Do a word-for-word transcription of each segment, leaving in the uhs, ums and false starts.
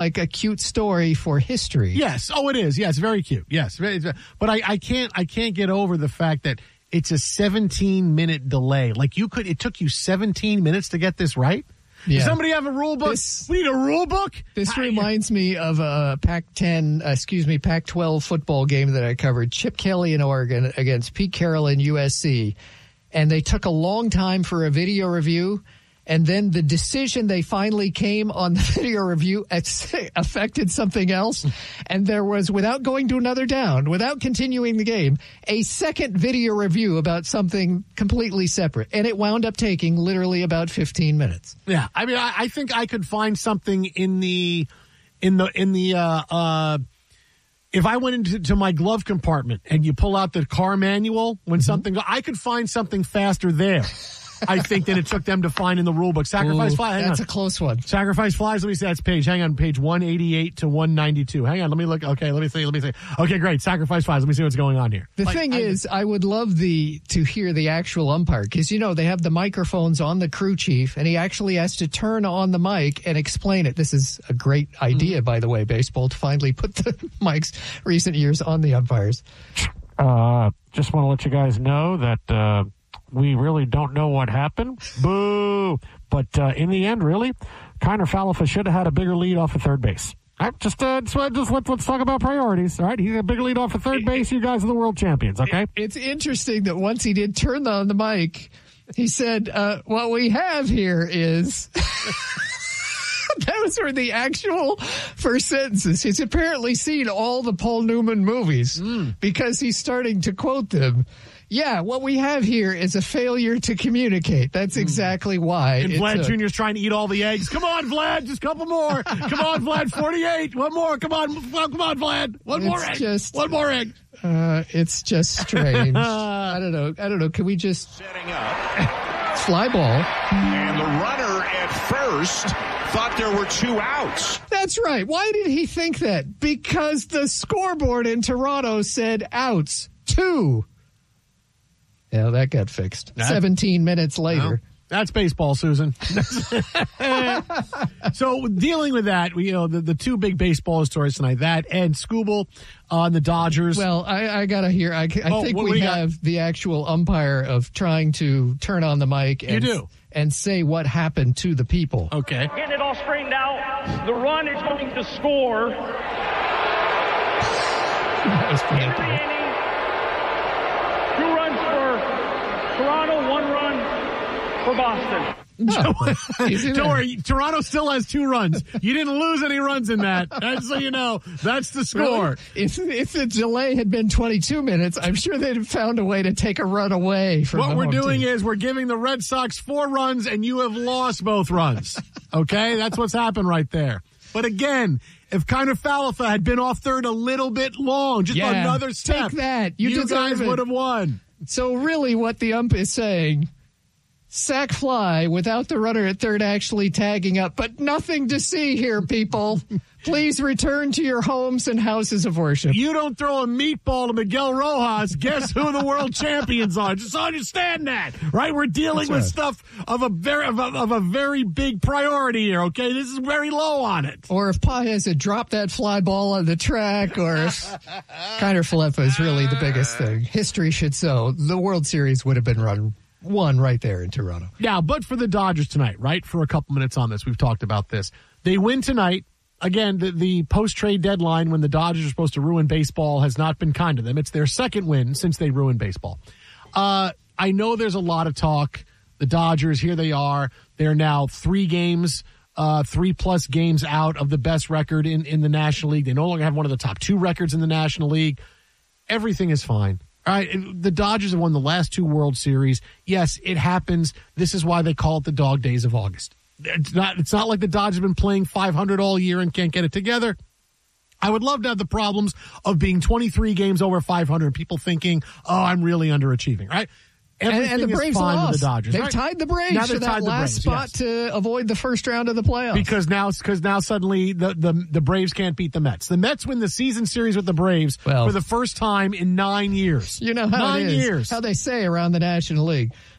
like a cute story for history. Yes. Oh, it is. Yes, very cute. Yes, very, but I, I can't I can't get over the fact that it's a seventeen minute delay. Like you could, it took you seventeen minutes to get this right. Yeah. Does somebody have a rule book? This, we need a rule book. This How, reminds me of a Pac ten, uh, excuse me, Pac twelve football game that I covered. Chip Kelly in Oregon against Pete Carroll in U S C. And they took a long time for a video review. And then the decision they finally came on the video review affected something else. And there was, without going to another down, without continuing the game, a second video review about something completely separate. And it wound up taking literally about fifteen minutes. Yeah. I mean, I, I think I could find something in the, in the, in the, uh, uh, if I went into to my glove compartment and you pull out the car manual when mm-hmm. something, I could find something faster there. I think that it took them to find in the rule book. Sacrifice Ooh, flies. That's on. a close one. Sacrifice flies. Let me see. That's page. Hang on. Page one eighty-eight to one ninety-two. Hang on. Let me look. Okay. Let me see. Let me see. Okay. Great. Sacrifice flies. Let me see what's going on here. The like, thing I, is, I would love the to hear the actual umpire because, you know, they have the microphones on the crew chief and he actually has to turn on the mic and explain it. This is a great idea, mm-hmm. by the way, baseball, to finally put the mics recent years on the umpires. Uh, just want to let you guys know that, uh, we really don't know what happened. Boo! But uh, in the end, really, Kiner Falefa should have had a bigger lead off of third base. All right, just, uh, just, just let's, let's talk about priorities. All right, he had a bigger lead off of third base. You guys are the world champions, okay? It's interesting that once he did turn on the mic, he said, uh, what we have here is... Those were the actual first sentences. He's apparently seen all the Paul Newman movies mm. because he's starting to quote them. Yeah, what we have here is a failure to communicate. That's exactly why. And Vlad took. Junior's trying to eat all the eggs. Come on, Vlad, just a couple more. Come on, Vlad, forty-eight. One more. Come on, come on, Vlad. One it's more egg. Just, One more egg. Uh, it's just strange. I don't know. I don't know. Can we just setting up fly ball? And the runner at first thought there were two outs. That's right. Why did he think that? Because the scoreboard in Toronto said outs. Two. Yeah, that got fixed. That, Seventeen minutes later. Well, that's baseball, Susan. So dealing with that, you know, the, the two big baseball stories tonight, that and Skubal on the Dodgers. Well, I, I got to hear. I, I oh, think we have got? the actual umpire of trying to turn on the mic and, you do. and say what happened to the people. Okay. Getting it all straightened out. The run is going to score. That was predictable. Two runs for Toronto, one run for Boston. Oh, don't worry, Toronto still has two runs. You didn't lose any runs in that. That's so you know. That's the score. Really? If if the delay had been twenty-two minutes, I'm sure they'd have found a way to take a run away from what the we're home doing team. is we're giving the Red Sox four runs, and you have lost both runs. Okay, that's what's happened right there. But again, if Kiner Falefa had been off third a little bit long, just yeah, another step, take that. You, you guys it. would have won. So really, what the ump is saying. Sack fly without the runner at third actually tagging up, but nothing to see here, people. Please return to your homes and houses of worship. You don't throw a meatball to Miguel Rojas, guess who the world champions are? Just understand that, right? We're dealing That's with right. stuff of a very of a, of a very big priority here, okay? This is very low on it. Or if Paez had dropped that fly ball on the track, or if Kiner Falefa is really the biggest thing. History should show the World Series would have been run one right there in Toronto. Now, but for the Dodgers tonight, right, for a couple minutes on this, we've talked about this. They win tonight. Again, the, the post-trade deadline when the Dodgers are supposed to ruin baseball has not been kind to them. It's their second win since they ruined baseball. Uh, I know there's a lot of talk. The Dodgers, here they are. They're now three games, uh, three-plus games out of the best record in, in the National League. They no longer have one of the top two records in the National League. Everything is fine. All right, the Dodgers have won the last two World Series. Yes, it happens. This is why they call it the dog days of August. It's not, it's not like the Dodgers have been playing five hundred all year and can't get it together. I would love to have the problems of being twenty-three games over five hundred, people thinking, oh, I'm really underachieving, right? Everything and, and the Braves is fine lost. with the Dodgers. They've right? tied the Braves now to that last Braves, spot yes. to avoid the first round of the playoffs. Because now, because now suddenly the, the the Braves can't beat the Mets. The Mets win the season series with the Braves well, for the first time in nine years. You know how nine it is, years. how they say around the National League.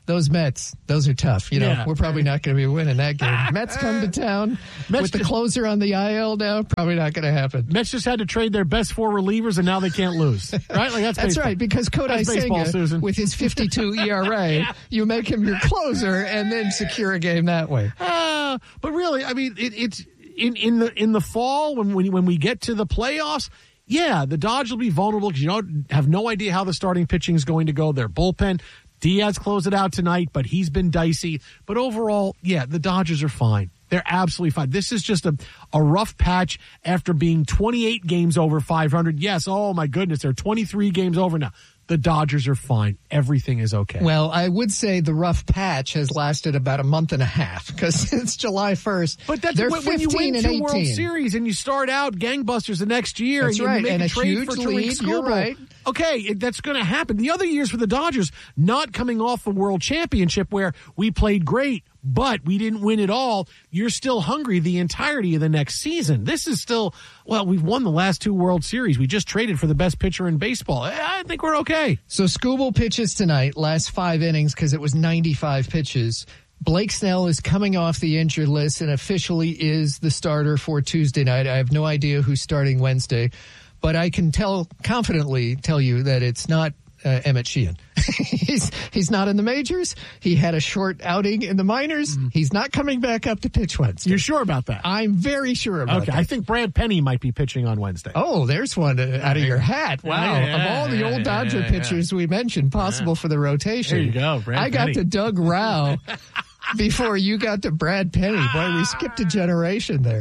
those Mets, those are tough. You know, Yeah. we're probably not going to be winning that game. Mets come to town Mets with the just- closer on the I L now. Probably not going to happen. Mets just had to trade their best four relievers, and now they can't lose. Right? Like that's That's baseball. right, because Kodai That's baseball, Senga, Susan. with his fifty-two E R A, Yeah. you make him your closer and then secure a game that way. Uh, but really, I mean, it, it's in, in the in the fall when we, when we get to the playoffs. Yeah, the Dodgers will be vulnerable because you don't have no idea how the starting pitching is going to go. Their bullpen, Diaz closed it out tonight, but he's been dicey. But overall, yeah, the Dodgers are fine. They're absolutely fine. This is just a, a rough patch after being twenty-eight games over five hundred. Yes, oh my goodness, they're twenty-three games over now. The Dodgers are fine. Everything is okay. Well, I would say the rough patch has lasted about a month and a half because since July first, But that's they're when, when you fifteen win and two World eighteen. Series and you start out gangbusters the next year That's and you right, make and a a trade huge for Tariq lead, you're Skubal. right. Okay, it, that's going to happen. The other years for the Dodgers, not coming off the World Championship where we played great, but we didn't win it all. You're still hungry the entirety of the next season. This is still, well, we've won the last two World Series. We just traded for the best pitcher in baseball. I think we're okay. So Skubal pitches tonight, last five innings because it was ninety-five pitches. Blake Snell is coming off the injured list and officially is the starter for Tuesday night. I have no idea who's starting Wednesday, but I can tell confidently tell you that it's not uh, Emmett Sheehan. he's he's not in the majors. He had a short outing in the minors. Mm. He's not coming back up to pitch Wednesday. You're sure about that? I'm very sure about okay, that. I think Brad Penny might be pitching on Wednesday. Oh, there's one out of your hat. Wow. Yeah, of all the old Dodger yeah, yeah, pitchers we mentioned possible for the rotation. There you go, Brad I got Penny. to Doug Rao before you got to Brad Penny. Boy, we skipped a generation there.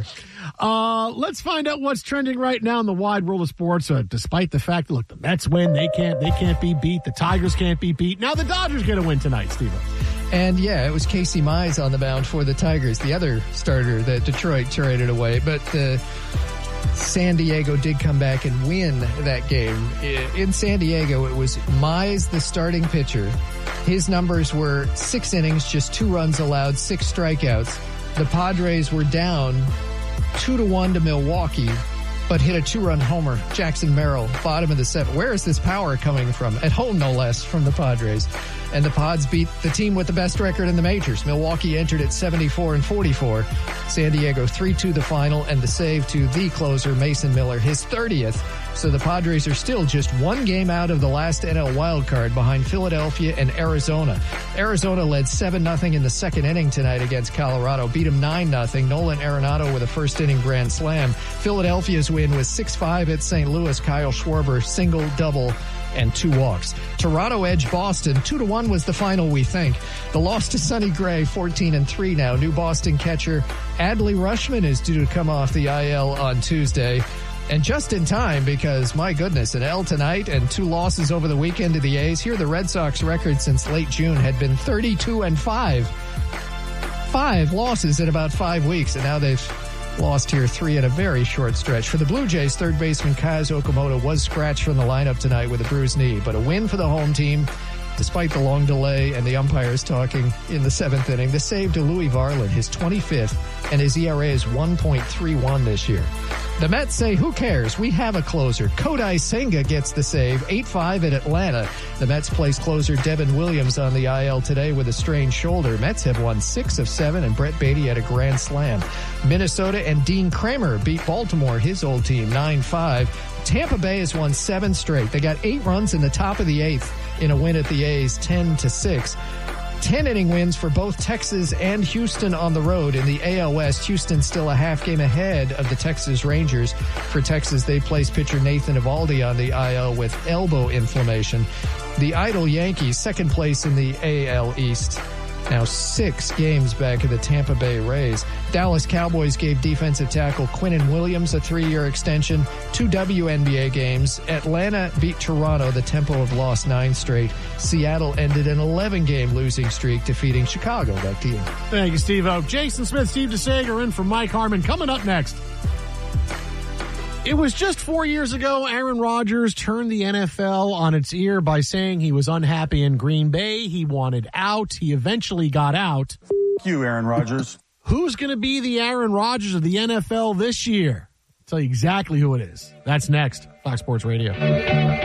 Uh, let's find out what's trending right now in the wide world of sports. Uh, despite the fact that, look, the Mets win, they can't, they can't be beat. The Tigers can't be beat. Now the Dodgers going to win tonight, Steve. And yeah, it was Casey Mize on the mound for the Tigers, the other starter that Detroit traded away. But uh, San Diego did come back and win that game. In San Diego, it was Mize, the starting pitcher. His numbers were six innings, just two runs allowed, six strikeouts. The Padres were down two to one to Milwaukee, but hit a two-run homer. Jackson Merrill, bottom of the seventh. Where is this power coming from? At home, no less, from the Padres. And the Pods beat the team with the best record in the majors. Milwaukee entered at seventy-four and forty-four. San Diego three two the final, and the save to the closer, Mason Miller, his thirtieth. So the Padres are still just one game out of the last N L wildcard behind Philadelphia and Arizona. Arizona led seven nothing in the second inning tonight against Colorado, beat them nine nothing. Nolan Arenado with a first inning grand slam. Philadelphia's win was six five at Saint Louis. Kyle Schwarber, single, double, and two walks. Toronto edged Boston. Two to one was the final, we think. The loss to Sonny Gray, fourteen and three now. New Boston catcher Adley Rutschman is due to come off the I L on Tuesday. And just in time, because, my goodness, an L tonight and two losses over the weekend to the A's. Here, the Red Sox record since late June had been thirty-two and five. Five losses in about five weeks, and now they've lost here three in a very short stretch. For the Blue Jays, third baseman Kaz Okamoto was scratched from the lineup tonight with a bruised knee, but a win for the home team. Despite the long delay and the umpires talking in the seventh inning, the save to Louis Varland, his twenty-fifth, and his E R A is one point three one this year. The Mets say, who cares? We have a closer. Kodai Senga gets the save, eight five at Atlanta. The Mets place closer Devin Williams on the I L today with a strained shoulder. Mets have won six of seven, and Brett Beatty had a grand slam. Minnesota and Dean Kramer beat Baltimore, his old team, nine five. Tampa Bay has won seven straight. They got eight runs in the top of the eighth in a win at the A's, ten to six. ten-inning wins for both Texas and Houston on the road. In the A L West, Houston still a half game ahead of the Texas Rangers. For Texas, they placed pitcher Nathan Eovaldi on the I L with elbow inflammation. The idle Yankees, second place in the A L East, now six games back of the Tampa Bay Rays. Dallas Cowboys gave defensive tackle Quinnen Williams a three-year extension. Two W N B A games. Atlanta beat Toronto. The Tempo have lost nine straight. Seattle ended an eleven-game losing streak, defeating Chicago. Back to you. Thank you, Steve-O. Jason Smith, Steve DeSager in for Mike Harmon. Coming up next. It was just four years ago Aaron Rodgers turned the N F L on its ear by saying he was unhappy in Green Bay. He wanted out. He eventually got out. F you, Aaron Rodgers. Who's going to be the Aaron Rodgers of the N F L this year? I'll tell you exactly who it is. That's next. Fox Sports Radio.